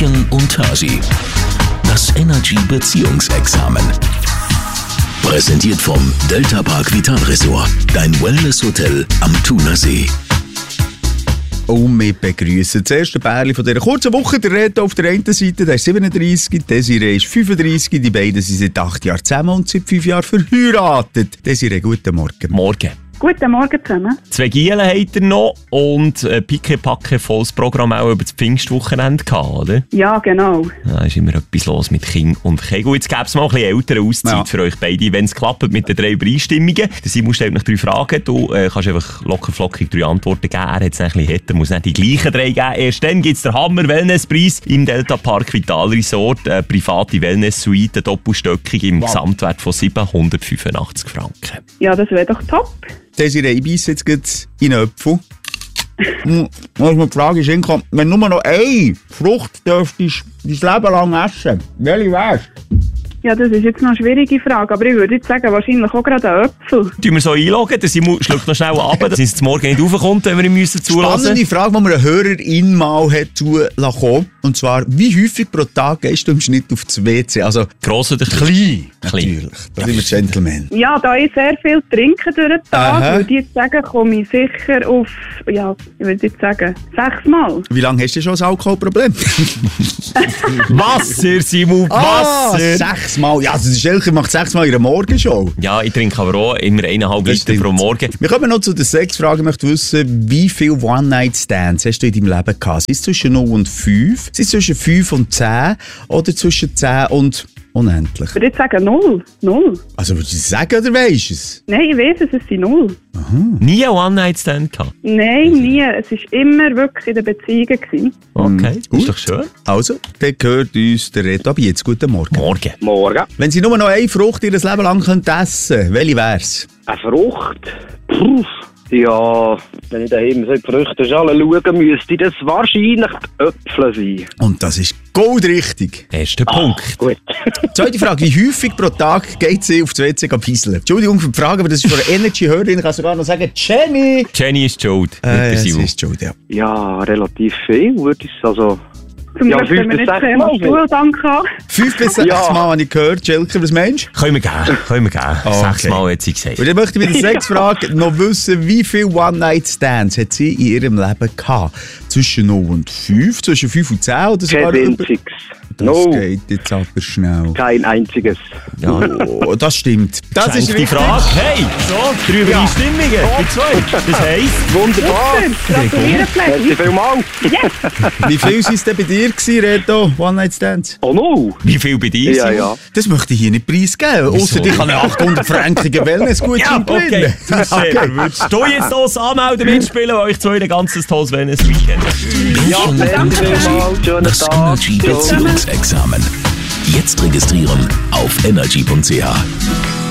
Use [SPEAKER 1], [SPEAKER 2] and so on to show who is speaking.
[SPEAKER 1] Mädchen und Hasi. Das Energy Beziehungsexamen. Präsentiert vom Delta Park Vital Resort. Dein Wellness-Hotel am Thunersee.
[SPEAKER 2] Und wir begrüßen das erste Pärchen von dieser kurzen Woche. Der Reto auf der einen Seite, der ist 37, Desiree ist 35. Die beiden sind seit 8 Jahren zusammen und seit 5 Jahren verheiratet. Desiree, guten Morgen.
[SPEAKER 3] Morgen.
[SPEAKER 4] Guten Morgen zusammen.
[SPEAKER 3] 2 Gielen habt ihr noch und Picke-Packe volles Programm auch über das Pfingstwochenende gehabt, oder?
[SPEAKER 4] Ja, genau.
[SPEAKER 3] Da ist immer etwas los mit Kind und Kegel. Jetzt gäbe es mal ein bisschen ältere Auszeit für euch beide, wenn es klappt mit den 3 Übereinstimmungen. Der Simon stellt noch 3 Fragen. Du kannst einfach lockerflockig 3 Antworten geben. Er hat es ein bisschen härter, muss nicht die gleichen 3 geben. Erst dann gibt es den Hammer-Wellnesspreis im Delta Park Vital Resort. Eine private Wellness-Suite, eine Doppelstöckung im Gesamtwert von 785 Franken.
[SPEAKER 4] Ja, das wäre doch top.
[SPEAKER 2] Desiree, ich beiße jetzt gleich in den Apfel. Was mir die Frage ist, wenn du nur noch eine Frucht dürftest dein Leben lang essen, welche wärst?
[SPEAKER 4] Ja, das ist jetzt noch eine schwierige Frage, aber ich würde jetzt sagen, wahrscheinlich auch gerade einen Apfel.
[SPEAKER 3] Tun wir so einloggen, der Simon schluckt noch schnell ab, dass es morgen nicht raufkommt, wenn wir ihm zulassen.
[SPEAKER 2] Spannende Frage, die mir eine Hörerin mal hat zulassen. Und zwar, wie häufig pro Tag gehst du im Schnitt auf das WC? Also
[SPEAKER 3] gross oder
[SPEAKER 2] klein? Natürlich. Da sind wir Gentlemen.
[SPEAKER 4] Ja, da ich sehr viel trinke durch den Tag, würde ich jetzt sagen, komme ich sicher auf, ja, ich würde jetzt sagen, 6 Mal.
[SPEAKER 2] Wie lange hast du schon ein Alkoholproblem?
[SPEAKER 3] Wasser, Simon, Wasser!
[SPEAKER 2] 6 Mal. Ja, also der Schelker macht 6 Mal in der Morgenshow.
[SPEAKER 3] Ja, ich trinke aber auch immer 1,5 Liter pro Morgen.
[SPEAKER 2] Wir kommen noch zu der Sexfrage. Ich möchte wissen, wie viele One-Night-Stands hast du in deinem Leben gehabt? Sind es zwischen 0 und 5? Sind es zwischen 5 und 10? Oder zwischen 10 und unendlich?
[SPEAKER 4] Ich würde jetzt sagen 0. 0.
[SPEAKER 2] Also würdest du es sagen oder weisst du es?
[SPEAKER 4] Nein, ich weiss es, es sind 0.
[SPEAKER 3] Nie einen One-Night-Stand gehabt?
[SPEAKER 4] Nein, nie. Es war immer wirklich in den Beziehungen gewesen.
[SPEAKER 3] Okay,
[SPEAKER 2] Gut.
[SPEAKER 3] ist doch schön.
[SPEAKER 2] Also, dann gehört uns der Reto ab jetzt. Guten Morgen.
[SPEAKER 3] Morgen.
[SPEAKER 5] Morgen.
[SPEAKER 2] Wenn Sie nur noch eine Frucht ihr Leben lang essen könnten, welche wär's?
[SPEAKER 5] Eine Frucht? Puh. Ja, wenn ich daheim so die Früchteschale schauen müsste, das wahrscheinlich Äpfel sein.
[SPEAKER 2] Und das ist goldrichtig.
[SPEAKER 3] Erster Punkt.
[SPEAKER 5] Gut.
[SPEAKER 2] Zweite Frage, wie häufig pro Tag geht sie auf das WC pieseln? Entschuldigung für die Frage, aber das ist für eine Energy-Hörerin. Ich kann sogar noch sagen, Jenny!
[SPEAKER 3] Jenny ist schuld, nicht der
[SPEAKER 2] Sie
[SPEAKER 3] Simon.
[SPEAKER 2] ist schuld, ja.
[SPEAKER 5] Ja, relativ viel, würde ich sagen.
[SPEAKER 4] Zum
[SPEAKER 5] Ja,
[SPEAKER 4] Glück
[SPEAKER 5] 5
[SPEAKER 4] haben wir
[SPEAKER 5] bis
[SPEAKER 4] nicht
[SPEAKER 5] 6
[SPEAKER 4] sehr
[SPEAKER 5] Mal.
[SPEAKER 4] viel Stuhldank gehabt.
[SPEAKER 2] 5 bis 6
[SPEAKER 5] Ja.
[SPEAKER 2] Mal habe ich gehört. Schelker, was meinst du?
[SPEAKER 3] Können wir geben.
[SPEAKER 2] Okay.
[SPEAKER 3] 6 Mal hat sie gesagt.
[SPEAKER 2] Und dann möchte ich bei der Sexfrage noch wissen, wie viele One-Night-Stands hat sie in ihrem Leben gehabt? Zwischen 0 und 5, zwischen 5 und 10 oder sogar
[SPEAKER 5] Kein
[SPEAKER 2] über...
[SPEAKER 5] einziges.
[SPEAKER 2] Das
[SPEAKER 5] No.
[SPEAKER 2] geht jetzt aber schnell.
[SPEAKER 5] Kein einziges.
[SPEAKER 3] Ja.
[SPEAKER 2] Oh, das stimmt. Das ist
[SPEAKER 3] Die
[SPEAKER 2] richtig.
[SPEAKER 3] Frage. Hey, so, 3 Übereinstimmungen. Bei 2. Das heisst,
[SPEAKER 5] Wunderbar.
[SPEAKER 4] Gratuliere,
[SPEAKER 5] Merci
[SPEAKER 4] Plätti.
[SPEAKER 5] vielmals.
[SPEAKER 2] Wie viel waren es denn bei dir, gewesen, Reto? One-Night-Stands?
[SPEAKER 5] Oh no.
[SPEAKER 3] wie viel bei dir
[SPEAKER 5] Ja,
[SPEAKER 3] Simon?
[SPEAKER 5] ja.
[SPEAKER 2] Das möchte ich hier nicht preisgeben. Außer ich kann einen 800-frankigen Wellness-Gutschein
[SPEAKER 3] Ja, okay.
[SPEAKER 2] gewinnen.
[SPEAKER 3] Zu sehr. Würdest du jetzt uns anmelden, mitspielen, weil euch 2 ein ganzes tolles Wellness-Weekend.
[SPEAKER 1] Mädchen und Hasi.
[SPEAKER 5] Schönen
[SPEAKER 1] Das
[SPEAKER 5] Tag.
[SPEAKER 1] Energy Beziehungsexamen. Jetzt registrieren auf energy.ch.